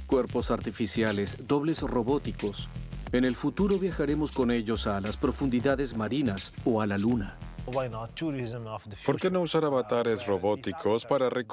Cuerpos artificiales, dobles robóticos. En el futuro viajaremos con ellos a las profundidades marinas o a la luna. ¿Por qué no usar avatares robóticos para